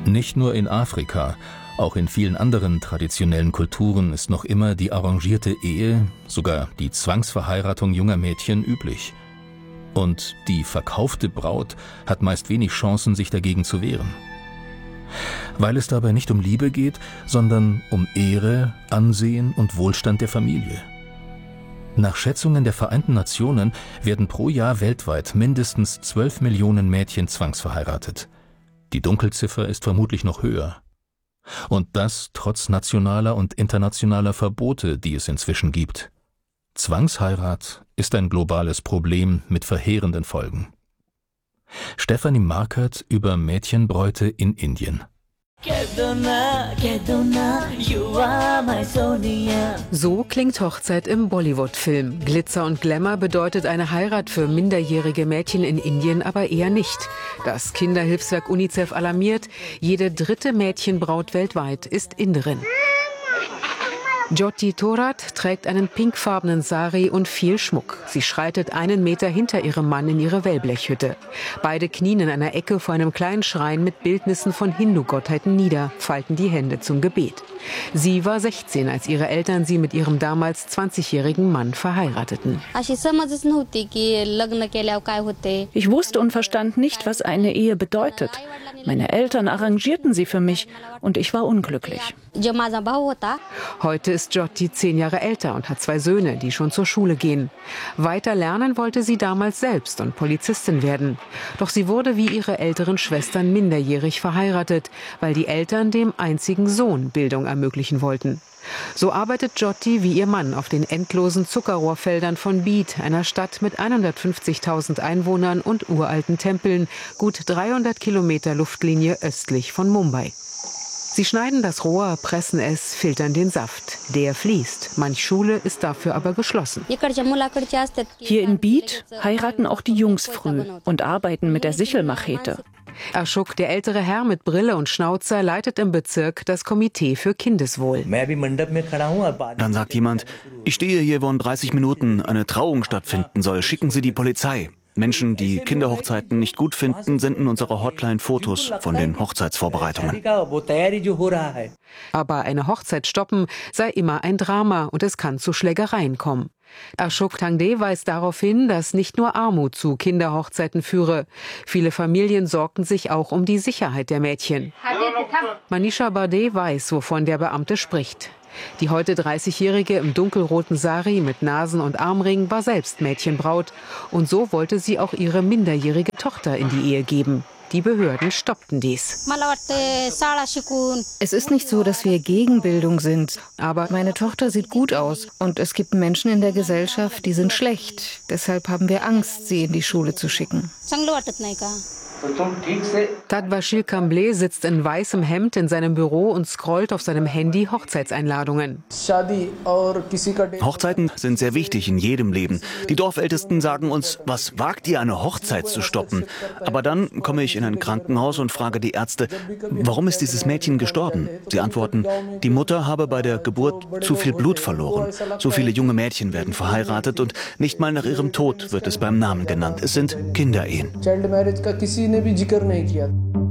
Nicht nur in Afrika, auch in vielen anderen traditionellen Kulturen ist noch immer die arrangierte Ehe, sogar die Zwangsverheiratung junger Mädchen üblich. Und die verkaufte Braut hat meist wenig Chancen, sich dagegen zu wehren. Weil es dabei nicht um Liebe geht, sondern um Ehre, Ansehen und Wohlstand der Familie. Nach Schätzungen der Vereinten Nationen werden pro Jahr weltweit mindestens 12 Millionen Mädchen zwangsverheiratet. Die Dunkelziffer ist vermutlich noch höher. Und das trotz nationaler und internationaler Verbote, die es inzwischen gibt. Zwangsheirat ist ein globales Problem mit verheerenden Folgen. Stefanie Markert über Mädchenbräute in Indien. So klingt Hochzeit im Bollywood-Film. Glitzer und Glamour bedeutet eine Heirat für minderjährige Mädchen in Indien aber eher nicht. Das Kinderhilfswerk UNICEF alarmiert, jede dritte Mädchenbraut weltweit ist Inderin. Jyoti Thorat trägt einen pinkfarbenen Sari und viel Schmuck. Sie schreitet 1 Meter hinter ihrem Mann in ihre Wellblechhütte. Beide knien in einer Ecke vor einem kleinen Schrein mit Bildnissen von Hindu-Gottheiten nieder, falten die Hände zum Gebet. Sie war 16, als ihre Eltern sie mit ihrem damals 20-jährigen Mann verheirateten. Ich wusste und verstand nicht, was eine Ehe bedeutet. Meine Eltern arrangierten sie für mich und ich war unglücklich. Heute ist Jyoti 10 Jahre älter und hat 2 Söhne, die schon zur Schule gehen. Weiter lernen wollte sie damals selbst und Polizistin werden. Doch sie wurde wie ihre älteren Schwestern minderjährig verheiratet, weil die Eltern dem einzigen Sohn Bildung ermöglichen wollten. So arbeitet Jyoti wie ihr Mann auf den endlosen Zuckerrohrfeldern von Beed, einer Stadt mit 150.000 Einwohnern und uralten Tempeln, gut 300 Kilometer Luftlinie östlich von Mumbai. Sie schneiden das Rohr, pressen es, filtern den Saft. Der fließt. Manch Schule ist dafür aber geschlossen. Hier in Beed heiraten auch die Jungs früh und arbeiten mit der Sichelmachete. Ashok, der ältere Herr mit Brille und Schnauzer, leitet im Bezirk das Komitee für Kindeswohl. Dann sagt jemand, ich stehe hier, wo in 30 Minuten eine Trauung stattfinden soll. Schicken Sie die Polizei. Menschen, die Kinderhochzeiten nicht gut finden, senden unserer Hotline Fotos von den Hochzeitsvorbereitungen. Aber eine Hochzeit stoppen sei immer ein Drama und es kann zu Schlägereien kommen. Ashok Tangde weist darauf hin, dass nicht nur Armut zu Kinderhochzeiten führe. Viele Familien sorgten sich auch um die Sicherheit der Mädchen. Manisha Bade weiß, wovon der Beamte spricht. Die heute 30-Jährige im dunkelroten Sari mit Nasen- und Armring war selbst Mädchenbraut. Und so wollte sie auch ihre minderjährige Tochter in die Ehe geben. Die Behörden stoppten dies. Es ist nicht so, dass wir gegen Bildung sind. Aber meine Tochter sieht gut aus. Und es gibt Menschen in der Gesellschaft, die sind schlecht. Deshalb haben wir Angst, sie in die Schule zu schicken. Tadbashir Kamble sitzt in weißem Hemd in seinem Büro und scrollt auf seinem Handy Hochzeitseinladungen. Hochzeiten sind sehr wichtig in jedem Leben. Die Dorfältesten sagen uns, was wagt ihr, eine Hochzeit zu stoppen? Aber dann komme ich in ein Krankenhaus und frage die Ärzte, warum ist dieses Mädchen gestorben? Sie antworten, die Mutter habe bei der Geburt zu viel Blut verloren. So viele junge Mädchen werden verheiratet und nicht mal nach ihrem Tod wird es beim Namen genannt. Es sind Kinderehen.